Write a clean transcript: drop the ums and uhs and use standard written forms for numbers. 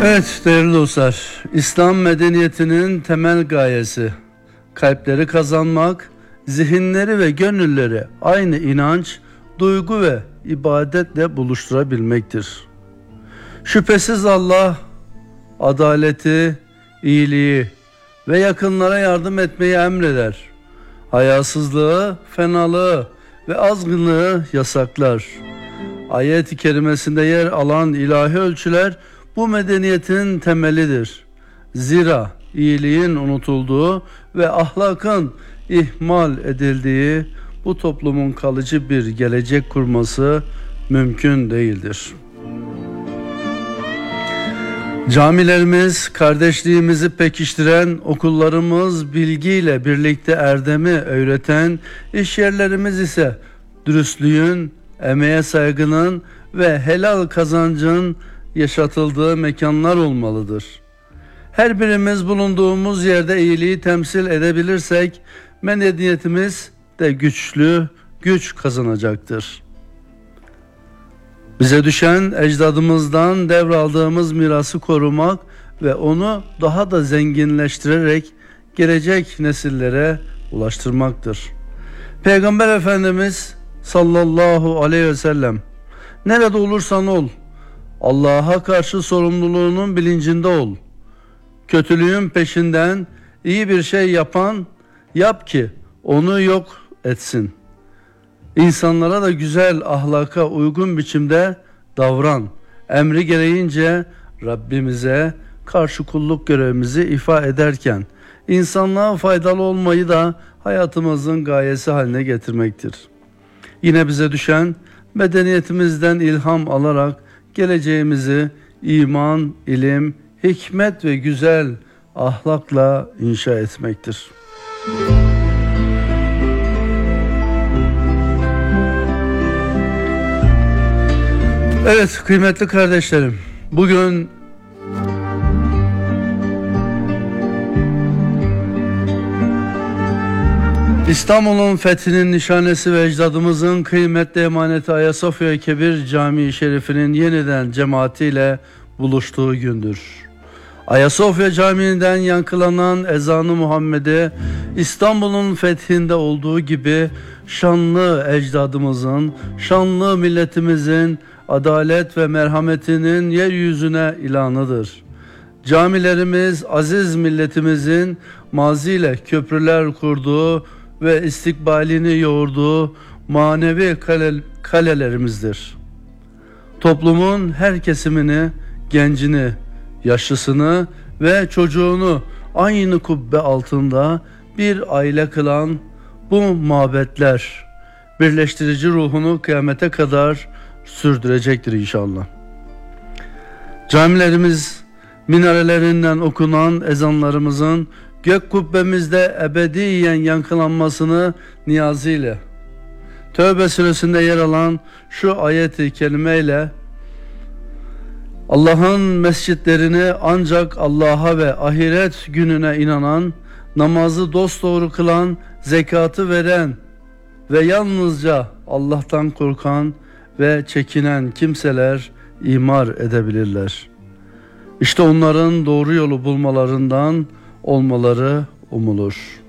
Evet değerli dostlar, İslam medeniyetinin temel gayesi kalpleri kazanmak, zihinleri ve gönülleri aynı inanç, duygu ve ibadetle buluşturabilmektir. Şüphesiz Allah adaleti, iyiliği ve yakınlara yardım etmeyi emreder. Hayasızlığı, fenalığı ve azgınlığı yasaklar. Ayet-i kerimesinde yer alan ilahi ölçüler bu medeniyetin temelidir. Zira iyiliğin unutulduğu ve ahlakın ihmal edildiği bu toplumun kalıcı bir gelecek kurması mümkün değildir. Camilerimiz, kardeşliğimizi pekiştiren, okullarımız bilgiyle birlikte erdemi öğreten, iş yerlerimiz ise dürüstlüğün, emeğe saygının ve helal kazancın yaşatıldığı mekanlar olmalıdır. Her birimiz bulunduğumuz yerde iyiliği temsil edebilirsek medeniyetimiz de güç kazanacaktır. Bize düşen ecdadımızdan devraldığımız mirası korumak ve onu daha da zenginleştirerek gelecek nesillere ulaştırmaktır. Peygamber Efendimiz sallallahu aleyhi ve sellem nerede olursan ol, Allah'a karşı sorumluluğunun bilincinde ol. Kötülüğün peşinden iyi bir şey yap ki onu yok etsin. İnsanlara da güzel ahlaka uygun biçimde davran. Emri gereğince Rabbimize karşı kulluk görevimizi ifa ederken insanlığa faydalı olmayı da hayatımızın gayesi haline getirmektir. Yine bize düşen medeniyetimizden ilham alarak geleceğimizi iman, ilim, hikmet ve güzel ahlakla inşa etmektir. Evet kıymetli kardeşlerim, bugün İstanbul'un fethinin nişanesi ve ecdadımızın kıymetli emaneti Ayasofya Kebir Camii Şerifi'nin yeniden cemaatiyle buluştuğu gündür. Ayasofya Camii'nden yankılanan ezanı Muhammed'e İstanbul'un fethinde olduğu gibi şanlı ecdadımızın, şanlı milletimizin adalet ve merhametinin yeryüzüne ilanıdır. Camilerimiz aziz milletimizin maziyle köprüler kurduğu ve istikbalini yoğurduğu manevi kalelerimizdir. Toplumun her kesimini, gencini, yaşlısını ve çocuğunu aynı kubbe altında bir aile kılan bu mabetler birleştirici ruhunu kıyamete kadar sürdürecektir inşallah. Camilerimiz minarelerinden okunan ezanlarımızın gök kubbemizde ebediyen yankılanmasını niyazıyla Tevbe suresinde yer alan şu ayeti kerimeyle Allah'ın mescitlerini ancak Allah'a ve ahiret gününe inanan, namazı dosdoğru kılan, zekatı veren ve yalnızca Allah'tan korkan ve çekinen kimseler imar edebilirler. İşte onların doğru yolu bulmalarından olmaları umulur.